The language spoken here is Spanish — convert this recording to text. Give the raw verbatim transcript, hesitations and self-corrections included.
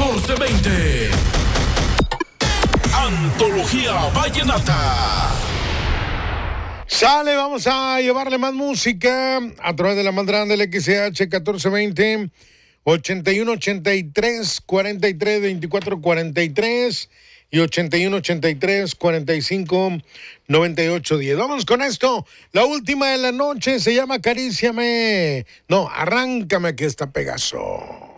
catorce veinte. Antología Vallenata. Sale, vamos a llevarle más música a través de la más grande, el X C H catorce veinte, ochenta y uno ochenta y tres, cuarenta y tres, veinticuatro cuarenta y tres y ochenta y uno ochenta y tres, cuarenta y cinco, noventa y ocho diez. Vamos con esto. La última de la noche se llama Acaríciame. No, Arráncame, que está Pegaso.